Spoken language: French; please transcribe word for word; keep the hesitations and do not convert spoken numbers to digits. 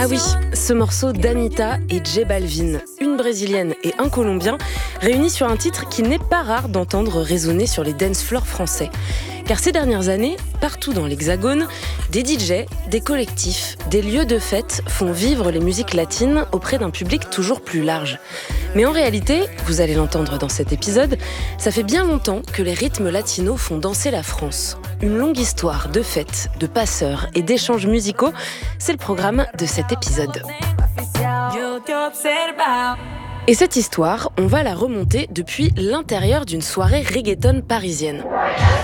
Ah oui, ce morceau d'Anitta et J Balvin, une brésilienne et un colombien, réunis sur un titre qu'il n'est pas rare d'entendre résonner sur les dance floors français. Car ces dernières années, partout dans l'Hexagone, des D J, des collectifs, des lieux de fête font vivre les musiques latines auprès d'un public toujours plus large. Mais en réalité, vous allez l'entendre dans cet épisode, ça fait bien longtemps que les rythmes latinos font danser la France. Une longue histoire de fêtes, de passeurs et d'échanges musicaux, c'est le programme de cet épisode. Et cette histoire, on va la remonter depuis l'intérieur d'une soirée reggaeton parisienne.